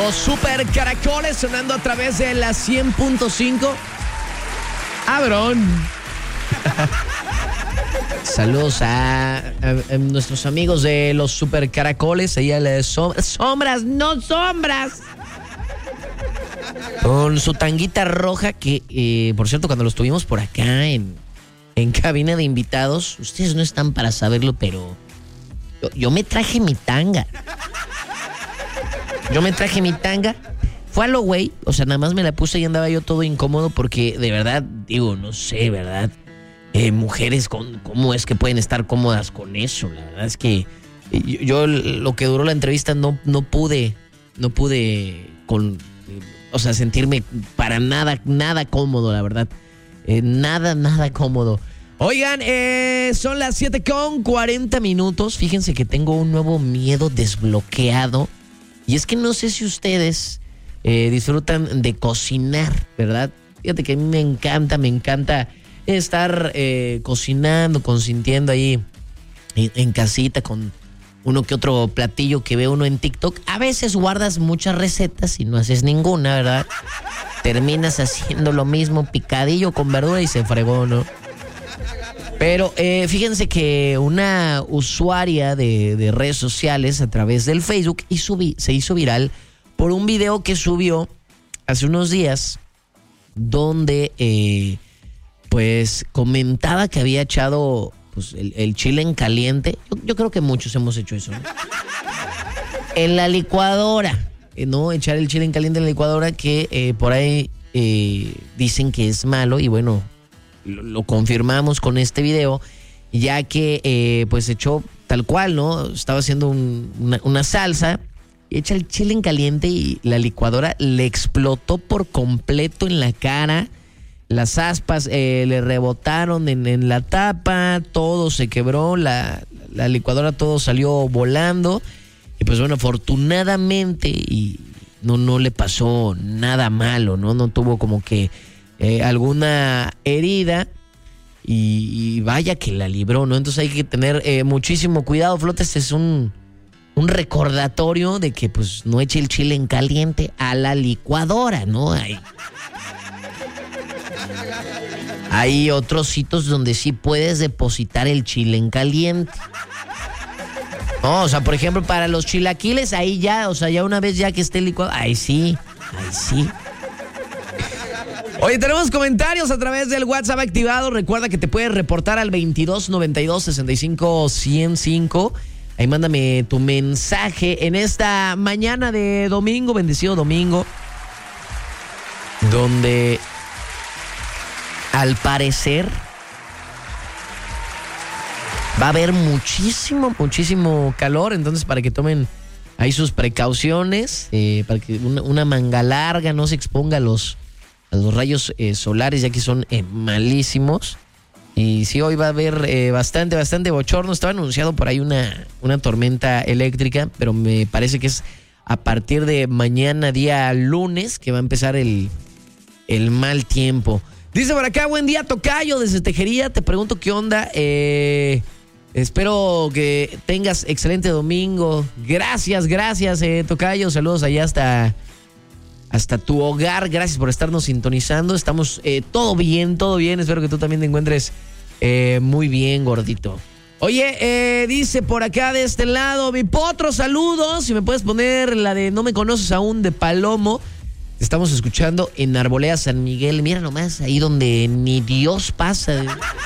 Los Super Caracoles sonando a través de la 100.5. ¡Abrón! Saludos a nuestros amigos de los Super Caracoles. Ahí a sombras, no sombras. Con su tanguita roja que, por cierto, cuando los tuvimos por acá en cabina de invitados, ustedes no están para saberlo, pero yo me traje mi tanga. Fue a lo güey, o sea, nada más me la puse y andaba yo todo incómodo porque de verdad, digo, no sé, ¿verdad? Mujeres, ¿cómo es que pueden estar cómodas con eso? La verdad es que yo lo que duró la entrevista no pude sentirme para nada cómodo, la verdad. Nada cómodo. Oigan, son las 7:40. Fíjense que tengo un nuevo miedo desbloqueado. Y es que no sé si ustedes disfrutan de cocinar, ¿verdad? Fíjate que a mí me encanta estar cocinando, consintiendo ahí en casita con uno que otro platillo que ve uno en TikTok. A veces guardas muchas recetas y no haces ninguna, ¿verdad? Terminas haciendo lo mismo, picadillo con verdura y se fregó, ¿no? Pero fíjense que una usuaria de redes sociales a través del Facebook se hizo viral por un video que subió hace unos días donde pues comentaba que había echado pues, el chile en caliente. Yo creo que muchos hemos hecho eso, ¿no? En la licuadora, ¿no? Echar el chile en caliente en la licuadora que por ahí dicen que es malo y bueno, lo confirmamos con este video, ya que pues echó tal cual, ¿no? Estaba haciendo una salsa y echa el chile en caliente y la licuadora le explotó por completo en la cara. Las aspas le rebotaron en la tapa, todo se quebró, la licuadora todo salió volando. Y pues bueno, afortunadamente y no le pasó nada malo, ¿no? No tuvo como que alguna herida y vaya que la libró, ¿no? Entonces hay que tener muchísimo cuidado, Flota. Este es un recordatorio de que pues no eche el chile en caliente a la licuadora, ¿no? Hay otros sitios donde sí puedes depositar el chile en caliente. No, o sea, por ejemplo, para los chilaquiles, ahí ya, o sea, ya una vez ya que esté licuado, ahí sí. Oye, tenemos comentarios a través del WhatsApp activado. Recuerda que te puedes reportar al 2292-65-105. Ahí mándame tu mensaje en esta mañana de domingo, bendecido domingo, donde al parecer va a haber muchísimo calor. Entonces, para que tomen ahí sus precauciones, para que una manga larga no se exponga a los rayos solares, ya que son malísimos. Y sí, hoy va a haber bastante bochorno. Estaba anunciado por ahí una tormenta eléctrica, pero me parece que es a partir de mañana, día lunes, que va a empezar el mal tiempo. Dice por acá, buen día, tocayo, desde Tejería. Te pregunto qué onda. Espero que tengas excelente domingo. Gracias, tocayo. Saludos allá hasta tu hogar. Gracias por estarnos sintonizando. Estamos todo bien. Espero que tú también te encuentres muy bien, gordito. Oye, dice por acá de este lado, mi potro, saludos. Si me puedes poner la de No me conoces aún de Palomo. Estamos escuchando en Arboleda, San Miguel. Mira nomás, ahí donde ni Dios pasa.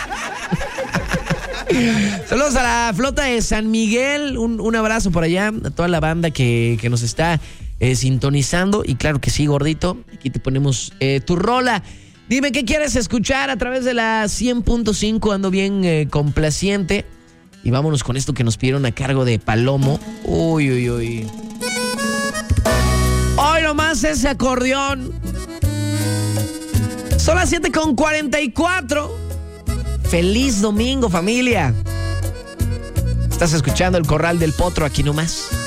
Saludos a la flota de San Miguel. Un abrazo por allá a toda la banda que nos está sintonizando. Y claro que sí, gordito, aquí te ponemos tu rola. Dime qué quieres escuchar a través de la 100.5. Ando bien complaciente. Y vámonos con esto que nos pidieron a cargo de Palomo. Uy. Hoy nomás ese acordeón. Son las 7:44. Feliz domingo, familia. Estás escuchando El Corral del Potro aquí nomás.